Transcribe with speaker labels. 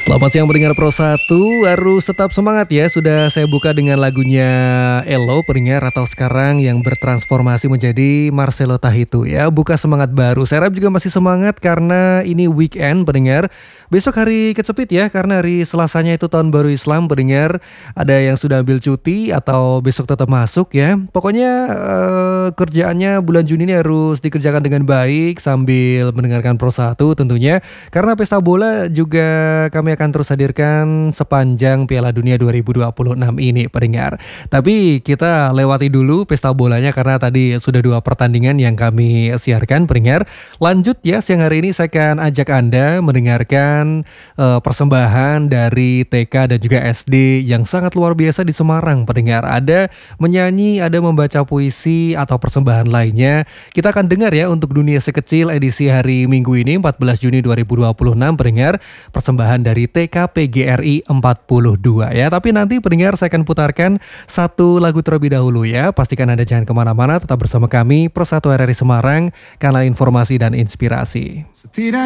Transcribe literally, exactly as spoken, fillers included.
Speaker 1: Selamat siang pendengar Pro satu, harus tetap semangat ya. Sudah saya buka dengan lagunya Ello pendengar, atau sekarang yang bertransformasi menjadi Marcelo Tahitu ya. Buka semangat baru. Saya harap juga masih semangat karena ini weekend pendengar. Besok hari kecepit ya, karena hari Selasanya itu tahun baru Islam pendengar. Ada yang sudah ambil cuti atau besok tetap masuk ya. Pokoknya eh, kerjaannya bulan Juni ini harus dikerjakan dengan baik sambil mendengarkan Pro satu tentunya. Karena pesta bola juga kami akan terus hadirkan sepanjang Piala Dunia dua ribu dua puluh enam ini pendengar. Tapi kita lewati dulu pesta bolanya karena tadi sudah dua pertandingan yang kami siarkan pendengar. Lanjut ya, siang hari ini saya akan ajak Anda mendengarkan uh, persembahan dari T K dan juga S D yang sangat luar biasa di Semarang pendengar. Ada menyanyi, ada membaca puisi atau persembahan lainnya. Kita akan dengar ya untuk Dunia Sekecil edisi hari Minggu ini empat belas Juni dua ribu dua puluh enam pendengar. Persembahan dari T K P G R I empat puluh dua ya. Tapi nanti pendengar saya akan putarkan satu lagu terlebih dahulu ya. Pastikan Anda jangan kemana-mana, tetap bersama kami Pro satu R R I Semarang, kanal informasi dan inspirasi.